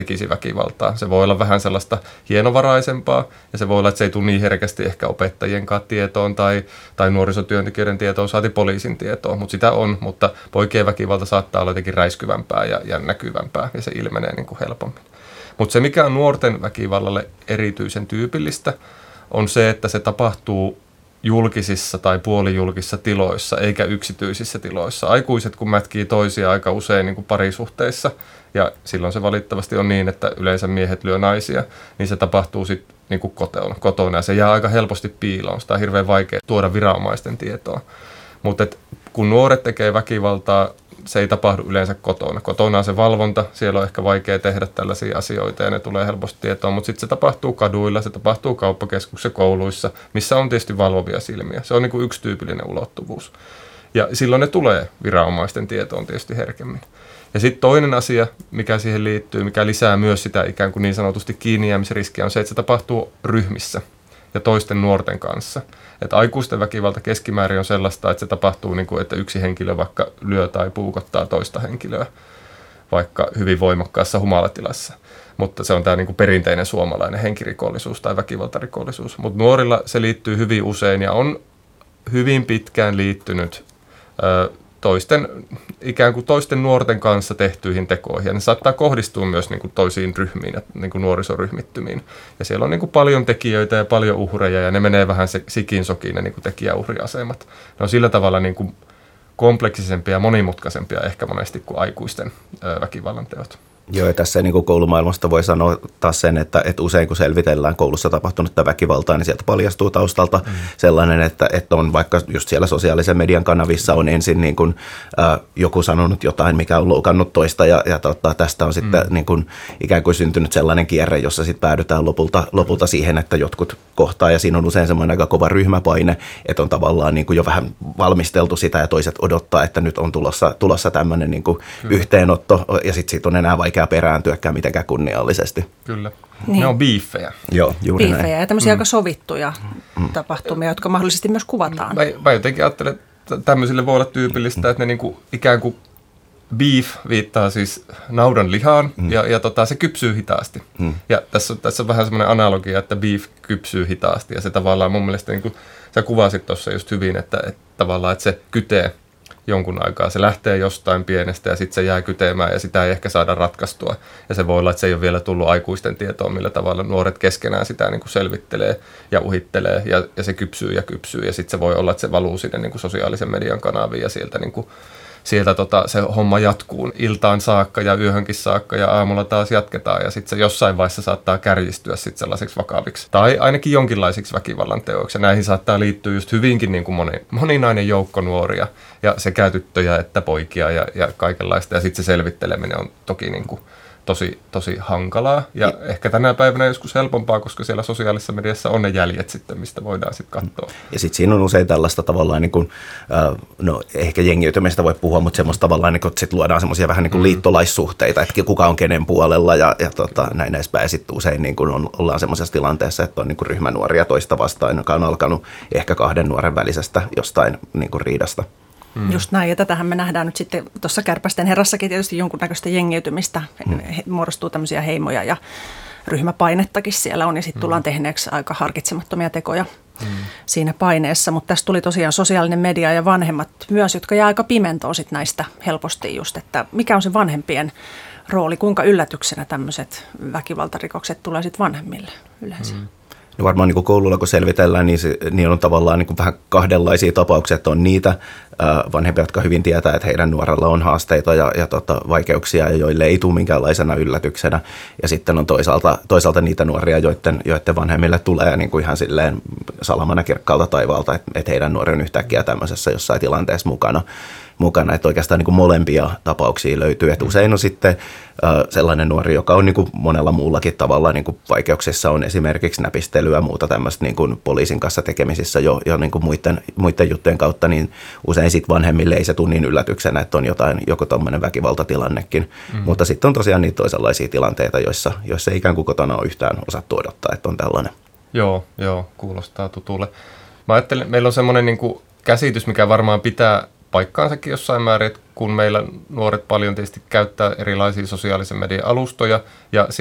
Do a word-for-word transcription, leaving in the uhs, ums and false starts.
tekisi väkivaltaa. Se voi olla vähän sellaista hienovaraisempaa ja se voi olla, että se ei tule niin herkästi ehkä opettajienkaan tietoon tai, tai nuorisotyöntekijöiden tietoon, saati poliisin tietoon, mutta sitä on, mutta poikien väkivalta saattaa olla jotenkin räiskyvämpää ja, ja näkyvämpää ja se ilmenee niin kuin helpommin. Mutta se, mikä on nuorten väkivallalle erityisen tyypillistä, on se, että se tapahtuu julkisissa tai puolijulkisissa tiloissa, eikä yksityisissä tiloissa. Aikuiset, kun mätkii toisia aika usein niin kuin parisuhteissa, ja silloin se valitettavasti on niin, että yleensä miehet lyö naisia, niin se tapahtuu sitten niin kuin kotona, kotona, ja se jää aika helposti piiloon. Sitä on hirveän vaikea tuoda viranomaisten tietoa. Mutta kun nuoret tekee väkivaltaa, se ei tapahdu yleensä kotona. Kotona on se valvonta, siellä on ehkä vaikea tehdä tällaisia asioita ja ne tulee helposti tietoon, mutta sitten se tapahtuu kaduilla, se tapahtuu kauppakeskuksissa, kouluissa, missä on tietysti valvovia silmiä. Se on niin kuin yksi tyypillinen ulottuvuus. Ja silloin ne tulee viranomaisten tietoon tietysti herkemmin. Ja sitten toinen asia, mikä siihen liittyy, mikä lisää myös sitä ikään kuin niin sanotusti kiinnijäämisriskiä, on se, että se tapahtuu ryhmissä ja toisten nuorten kanssa. Että aikuisten väkivalta keskimäärin on sellaista, että se tapahtuu niin kuin, että yksi henkilö vaikka lyö tai puukottaa toista henkilöä, vaikka hyvin voimakkaassa humalatilassa. Mutta se on tämä niin kuin perinteinen suomalainen henkirikollisuus tai väkivaltarikollisuus. Mutta nuorilla se liittyy hyvin usein ja on hyvin pitkään liittynyt ö, toisten, ikään kuin toisten nuorten kanssa tehtyihin tekoihin. Ja ne saattaa kohdistua myös niin kuin toisiin ryhmiin, niin kuin nuorisoryhmittymiin. Ja siellä on niin kuin paljon tekijöitä ja paljon uhreja, ja ne menee vähän se, sikin sokiin ne niin kuin tekijä-uhriasemat. Ne on sillä tavalla niin kuin kompleksisempia ja monimutkaisempia ehkä monesti kuin aikuisten ö, väkivallan teot. Joo, ja tässä niin kuin koulumaailmasta voi sanoa taas sen, että, että usein kun selvitellään koulussa tapahtunutta väkivaltaa, niin sieltä paljastuu taustalta mm. sellainen, että, että on vaikka just siellä sosiaalisen median kanavissa on ensin niin kuin, äh, joku sanonut jotain, mikä on loukannut toista, ja, ja tota, tästä on sitten mm. niin kuin, ikään kuin syntynyt sellainen kierre, jossa sitten päädytään lopulta, lopulta siihen, että jotkut kohtaa, ja siinä on usein semmoinen aika kova ryhmäpaine, että on tavallaan niin kuin jo vähän valmisteltu sitä, ja toiset odottaa, että nyt on tulossa, tulossa tämmöinen niin kuin yhteenotto, ja sitten siitä on enää vaikea perääntyäkään mitenkään kunniallisesti. Kyllä. Niin. Ne on biiffejä. Joo, juuri biiffejä näin. ja tämmöisiä mm. aika sovittuja mm. tapahtumia, jotka mahdollisesti myös kuvataan. Mä, mä jotenkin ajattelen, että tämmöisille voi olla tyypillistä, että ne niinku, ikään kuin beef viittaa siis naudan lihaan mm. ja, ja tota, se kypsyy hitaasti. Mm. Ja tässä on, tässä on vähän semmoinen analogia, että beef kypsyy hitaasti ja se tavallaan mun mielestä, niin kuin sä kuvasit tuossa just hyvin, että, että tavallaan että se kytee jonkun aikaa. Se lähtee jostain pienestä ja sitten se jää kyteemään ja sitä ei ehkä saada ratkaistua. Ja se voi olla, että se ei ole vielä tullut aikuisten tietoon, millä tavalla nuoret keskenään sitä niin kuin selvittelee ja uhittelee ja, ja se kypsyy ja kypsyy. Ja sitten se voi olla, että se valuu sinne niin kuin sosiaalisen median kanaviin ja sieltä, niin kuin, sieltä tota, se homma jatkuu iltaan saakka ja yöhönkin saakka ja aamulla taas jatketaan. Ja sitten se jossain vaiheessa saattaa kärjistyä sit sellaiseksi vakaviksi tai ainakin jonkinlaisiksi väkivallan teoiksi. Ja näihin saattaa liittyä just hyvinkin niin kuin moni, moninainen joukko nuoria. Ja sekä tyttöjä että poikia ja, ja kaikenlaista. Ja sitten se selvitteleminen on toki niin kuin tosi, tosi hankalaa. Ja, ja ehkä tänä päivänä joskus helpompaa, koska siellä sosiaalisessa mediassa on ne jäljet sitten, mistä voidaan sitten katsoa. Ja sitten siinä on usein tällaista tavallaan, niin kuin, äh, no ehkä jengiytymistä voi puhua, mutta semmoista tavallaan, niin kuin, että sitten luodaan semmoisia vähän niin kuin liittolaissuhteita, että kuka on kenen puolella ja, ja tota, näin edespäin. Ja sitten usein niin kuin on, ollaan semmoisessa tilanteessa, että on niin kuin ryhmänuoria toista vastaan, joka on alkanut ehkä kahden nuoren välisestä jostain niin kuin riidasta. Mm. Just näin, ja tätähän me nähdään nyt sitten tuossa Kärpästen herrassakin tietysti jonkunnäköistä jengiytymistä. Mm. He, muodostuu tämmöisiä heimoja ja ryhmäpainettakin siellä on, ja sitten mm. tullaan tehneeksi aika harkitsemattomia tekoja mm. siinä paineessa. Mutta tässä tuli tosiaan sosiaalinen media ja vanhemmat myös, jotka jää aika pimentoon sit näistä helposti just, että mikä on se vanhempien rooli, kuinka yllätyksenä tämmöiset väkivaltarikokset tulee sitten vanhemmille yleensä. Mm. No varmaan niin kuin koululla kun selvitellään, niin, se, niin on tavallaan niin kuin vähän kahdenlaisia tapauksia, että on niitä ää, vanhempia, jotka hyvin tietää, että heidän nuorella on haasteita ja, ja tota, vaikeuksia ja joille ei tule minkäänlaisena yllätyksenä. Ja sitten on toisaalta, toisaalta niitä nuoria, joiden, joiden vanhemmille tulee niin kuin ihan silleen salamana kirkkaalta taivaalta, että, että heidän nuori on yhtäkkiä tämmöisessä jossain tilanteessa mukana. mukana, että oikeastaan niin kuin molempia tapauksia löytyy. Että usein on sitten äh, sellainen nuori, joka on niin kuin monella muullakin tavalla niin kuin vaikeuksissa, on esimerkiksi näpistelyä ja muuta tämmöistä niin kuin poliisin kanssa tekemisissä jo, jo niin kuin muiden, muiden juttujen kautta, niin usein sitten vanhemmille ei se tule niin yllätyksenä, että on jotain, joku tommoinen väkivaltatilannekin. Mm. Mutta sitten on tosiaan niitä toisenlaisia tilanteita, joissa, joissa ei ikään kuin kotona ole yhtään osattu odottaa, että on tällainen. Joo, joo, kuulostaa tutulle. Mä ajattelen, meillä on semmoinen niin kuin käsitys, mikä varmaan pitää paikkaansakin jossain määrin, että kun meillä nuoret paljon tietysti käyttää erilaisia sosiaalisen median alustoja ja